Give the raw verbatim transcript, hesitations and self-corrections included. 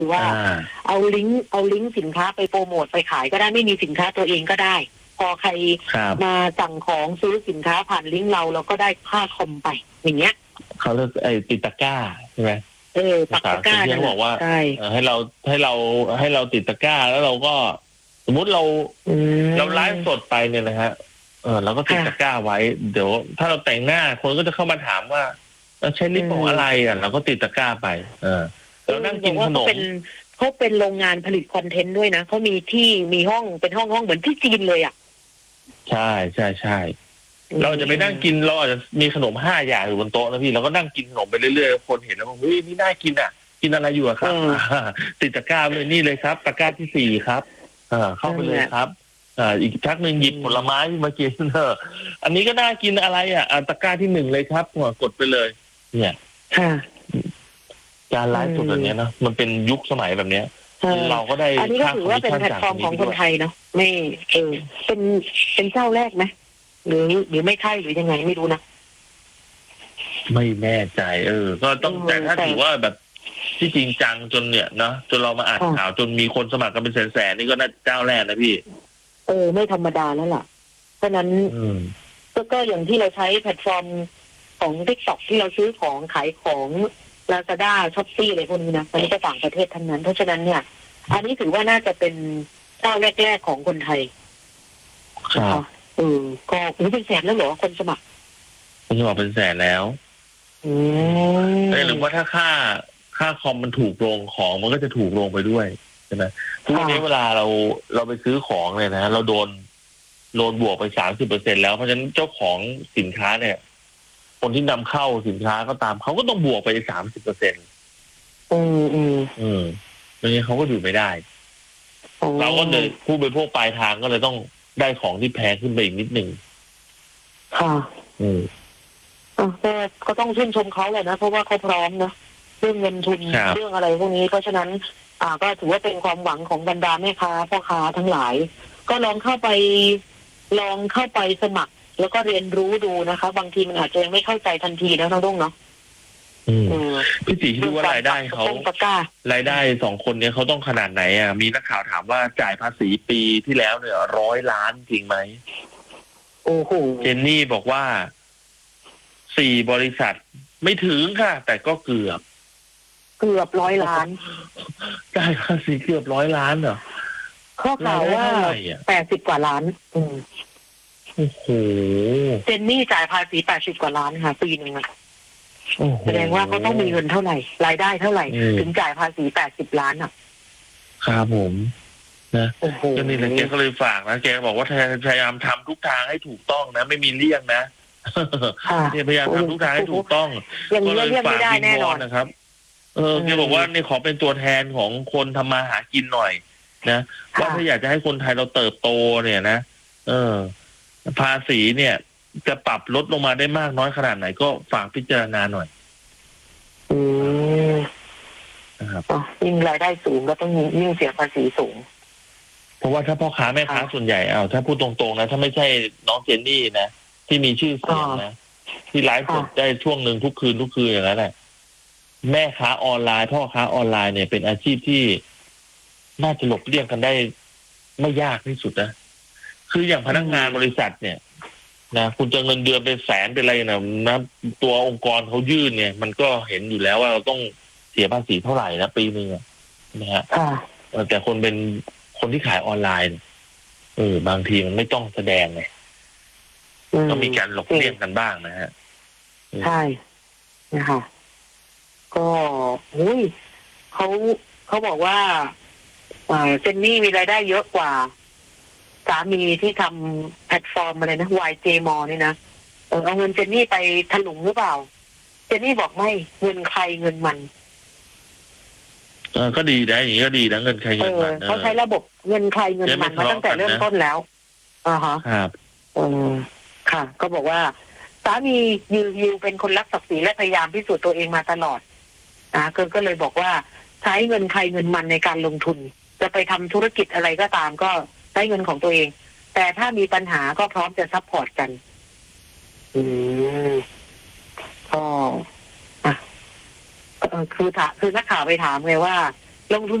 รือว่าเอาลิงก์เอาลิงก์สินค้าไปโปรโมทไปขายก็ได้ไม่มีสินค้าตัวเองก็ได้พอใครมาสั่งของซื้อสินค้าผ่านลิงก์เราเราก็ได้ค่าคอมไปอย่างเงี้ยเขาเรียกไอ้ติดตะกร้าใช่ไหมเออติดตะกร้าที่เขาบอกว่าให้เราให้เราให้เราติดตะกร้าแล้วเราก็สมมุติเราเราไลฟ์สดไปเนี่ยนะฮะเออเราก็ติดตะกร้าไว้เดี๋ยวถ้าเราแต่งหน้าคนก็จะเข้ามาถามว่าเราใช้ลิปของอะไรอ่ะเราก็ติดตะกร้าไปเออเรานั่งกินขนมเขาเป็นโรงงานผลิตคอนเทนต์ด้วยนะเขามีที่มีห้องเป็นห้องห้องเหมือนที่จีนเลยอ่ะใช่ใช่ใช่เราจะไปนั่งกินเราอาจจะมีขนมห้าอย่างอยู่บนโต๊ะนะพี่เราก็นั่งกินขนมไปเรื่อยๆคนเห็นแล้วบอกเฮ้ยนี่น่ากินอ่ะกินอะไรอยู่อะครับติดตะกร้าเลยนี่เลยครับตะกร้าที่สี่ครับอ่าเข้าไปเลยครับอ่าอีกชักหนึ่งหยิบผลไม้มากินเถอะอันนี้ก็น่ากินอะไรอ่ะตะกร้าที่หนึ่งเลยครับหัวกดไปเลยเนี่ยการไลฟ์สดแบบนี้นะมันเป็นยุคสมัยแบบนี้เราก็ได้อันนี้ก็ถือว่าเป็นแพลตฟอร์มของคนไทยเนาะไม่เออเป็นเป็นเจ้าแรกไหมหรือหรือไม่ใช่หรือยังไงไม่รู้นะไม่แน่ใจเออก็ต้องแต่ถ้าถือว่าแบบที่จริงจังจนเนี่ยเนาะจนเรามาอ่านข่าวจนมีคนสมัครกันเป็นแสนๆนี่ก็น่าเจ้าแรกนะพี่เออไม่ธรรมดาแล้วล่ะเพราะนั้นก็ก็อย่างที่เราใช้แพลตฟอร์มของ TikTok ที่เราซื้อของขายของ Lazada Shopee อะไรพวกนี้นะมันก็ต่างประเทศทั้งนั้นเพราะฉะนั้นเนี่ยอันนี้ถือว่าน่าจะเป็นเจ้าแรกๆของคนไทยครับเออก็เป็นแสนแล้วเหรอคนสมัครคนสมัครเป็นแสนแล้วอืมหรือว่าถ้าค่าค่าคอมมันถูกลงของมันก็จะถูกลงไปด้วยใช่ไหมทุกวันนี้เวลาเราเราไปซื้อของเลยนะเราโดนโดนบวกไปสามสิบเปอร์เซ็นแล้วเพราะฉะนั้นเจ้าของสินค้าเนี่ยคนที่นำเข้าสินค้าก็ตามเขาก็ต้องบวกไปสามสิบเปอร์เซ็นต์อืมอืมอืมไม่งั้นเขาก็อยู่ไม่ได้เราก็เลยผู้บริโภคปลายทางก็เลยต้องได้ของที่แพงขึ้นไปอีกนิดหนึ่งค่ะอืมแต่ก็ต้องชื่นชมเขาเลยนะเพราะว่าเขาพร้อมนะเรื่องเงินทุนเรื่องอะไรพวกนี้เพราะฉะนั้นอ่าก็ถือว่าเป็นความหวังของบรรดาแม่ค้าพ่อค้าทั้งหลายก็ลองเข้าไปลองเข้าไปสมัครแล้วก็เรียนรู้ดูนะคะบางทีมันอาจจะยังไม่เข้าใจทันทีนะน้องดุ้งเนาะพี่ตีคิดว่ารายได้เขารายได้สองคนเนี้ยเขาต้องขนาดไหนอ่ะมีนักข่าวถามว่าจ่ายภาษีปีที่แล้วเนี่ยร้อยล้านจริงไหมโอ้โหเจนนี่บอกว่าสี่บริษัทไม่ถึงค่ะแต่ก็เกือบเกือบร้อยล้านจ่ายภาษีเกือบร้อยล้านเหรอข้อข่าวว่าแปดสิบกว่าล้านอืมโอ้โหเจนนี่จ่ายภาษีแปดสิบกว่าล้านค่ะปีนึงแสดงว่าเขาต้องมีเงินเท่าไหร่รายได้เท่าไหร่ถึงจ่ายภาษีแปดสิบล้านอ่ะครับผมนะก็นี่แหละแกก็เลยฝากนะแกบอกว่าพยายามทำทุกทางให้ถูกต้องนะไม่มีเลี่ยงนะเนี่ยพยายามทำทุกทางให้ถูกต้องก็เลยฝากวิงวอนนะครับเออแกบอกว่านี่ขอเป็นตัวแทนของคนทำมาหากินหน่อยนะว่าถ้าอยากจะให้คนไทยเราเติบโตเนี่ยนะเออภาษีเนี่ยจะปรับลดลงมาได้มากน้อยขนาดไหนก็ฝากพิจารณาหน่อยอืมนะครับยิ่งรายได้สูงก็ต้องยิ่งเสียภาษีสูงเพราะว่าถ้าพ่อค้าแม่ค้าส่วนใหญ่เอาถ้าพูดตรงๆนะถ้าไม่ใช่น้องเจนนี่นะที่มีชื่อเสียงนะที่ไลฟ์สดได้ช่วงหนึ่งทุกคืนทุกคืนอย่างนั้นแหละแม่ค้าออนไลน์พ่อค้าออนไลน์เนี่ยเป็นอาชีพที่น่าจะหลบเลี่ยงกันได้ไม่ยากที่สุดนะคืออย่างพนักงานบริษัทเนี่ยนะคุณจะเงินเดือนเป็นแสนเป็นอะไรนะนะตัวองค์กรเขายื่นเนี่ยมันก็เห็นอยู่แล้วว่าเราต้องเสียภาษีเท่าไหร่นะปีนึงนะฮะแต่คนเป็นคนที่ขายออนไลน์เออบางทีมันไม่ต้องแสดงไงต้องมีการหลบเลี่ยงกันบ้างนะฮะใช่นะคะก็อุ้ยเขาเขาบอกว่าเจนนี่มีรายได้เยอะกว่าสามีที่ทำแพลตฟอร์มอะไรนะ วาย เจ มอ นี่นะเออเอาเงินเจนนี่ไปถลุงหรือเปล่าเจนนี่บอกไม่เงินใครเงินมันเออก็ดีนะอย่างนี้ก็ดีนะเงินใครเงินมันเขาใช้ระบบเงินใครเงินมันมาตั้งแต่เริ่มต้นแล้วอ่าฮะครับเออค่ะก็บอกว่าสามียูยูเป็นคนรักศักดิ์ศรีและพยายามพิสูจน์ตัวเองมาตลอดนะก็ก็เลยบอกว่าใช้เงินใครเงินมันในการลงทุนจะไปทำธุรกิจอะไรก็ตามก็ใช้เงินของตัวเองแต่ถ้ามีปัญหาก็พร้อมจะซัพพอร์ตกันอืมก็อ่ะคือถามคือนักข่าวไปถามไงว่าลงทุน